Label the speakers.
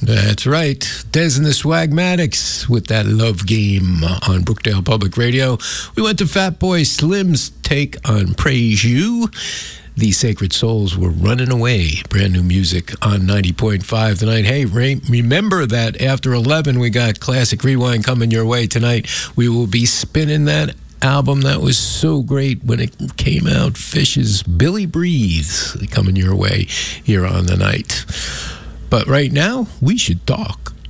Speaker 1: That's right. Dez and the Swagmatics with that Love Game on Brookdale Public Radio. We went to Fatboy Slim's take on Praise You. The Sacred Souls were running away. Brand new music on 90.5 tonight. Hey, remember that after 11, we got Classic Rewind coming your way tonight. We will be spinning that album that was so great when it came out, Fish's Billy Breathes, coming your way here on the night. But right now, we should talk.